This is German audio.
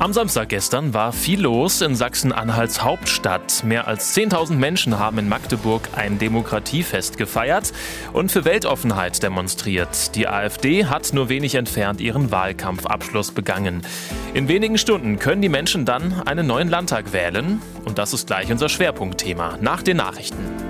Am Samstag gestern war viel los in Sachsen-Anhalts Hauptstadt. Mehr als 10.000 Menschen haben in Magdeburg ein Demokratiefest gefeiert und für Weltoffenheit demonstriert. Die AfD hat nur wenig entfernt ihren Wahlkampfabschluss begangen. In wenigen Stunden können die Menschen dann einen neuen Landtag wählen. Und das ist gleich unser Schwerpunktthema nach den Nachrichten.